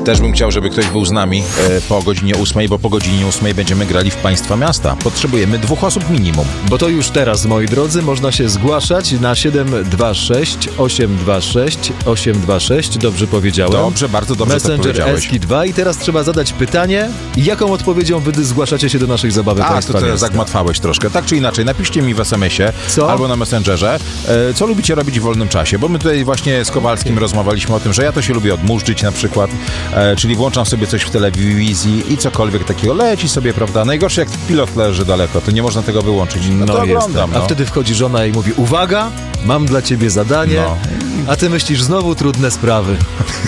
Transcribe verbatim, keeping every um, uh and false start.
Też bym chciał, żeby ktoś był z nami e, po godzinie ósmej, bo po godzinie ósmej będziemy grali w Państwa Miasta. Potrzebujemy dwóch osób minimum. Bo to już teraz, moi drodzy, można się zgłaszać na siedem dwa sześć osiem dwa sześć osiem dwa sześć. Dobrze powiedziałem. Dobrze, bardzo dobrze to Messenger powiedziałeś. Eski dwa i teraz trzeba zadać pytanie, jaką odpowiedzią wy zgłaszacie się do naszej zabawy A, Państwa to teraz Miasta. zagmatwałeś troszkę. Tak czy inaczej, napiszcie mi w es em esie Co? albo na Messengerze, e, co lubicie robić w wolnym czasie, bo my tutaj właśnie z Kowalskim rozmawialiśmy o tym, że ja to się lubię odmurzyć na przykład, e, czyli włączam sobie coś w telewizji i cokolwiek takiego leci sobie, prawda? Najgorsze jak pilot leży daleko, to nie można tego wyłączyć. No, No to jest oglądam, tak. no. A wtedy wchodzi żona i mówi, uwaga, mam dla ciebie zadanie, No. a ty myślisz, znowu trudne sprawy.